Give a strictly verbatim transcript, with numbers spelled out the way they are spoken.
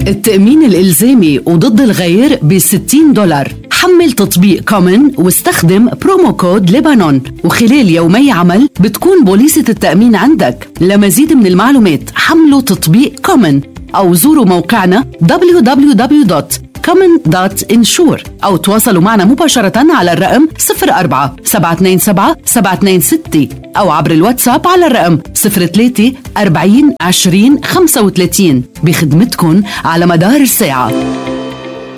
التأمين الإلزامي وضد الغير بستين دولار. حمل تطبيق كومن واستخدم برومو كود لبنان، وخلال يومي عمل بتكون بوليسة التأمين عندك. لمزيد من المعلومات حملوا تطبيق كومن أو زوروا موقعنا دبليو دبليو دبليو دوت كومن دوت انشور أو تواصلوا معنا مباشرة على الرقم صفر أربعة سبعة اثنين سبعة سبعة اثنين ستة أو عبر الواتساب على الرقم صفر ثلاثة أربعين عشرين خمسة وثلاثين. بخدمتكم على مدار الساعة.